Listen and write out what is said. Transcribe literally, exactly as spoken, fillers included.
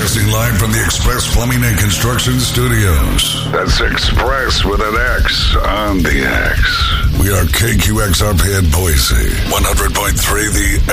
Broadcasting live from the Express Plumbing and Construction Studios. That's Express with an X on the X. We are K Q X R P in Boise, one hundred point three The